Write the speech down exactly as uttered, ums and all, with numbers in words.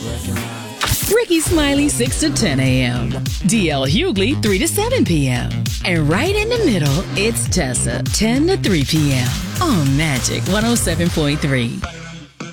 Ricky Smiley, six to ten a.m. D L Hughley, three to seven p.m. And right in the middle, it's Tessa, ten to three p.m. on Magic one oh seven point three.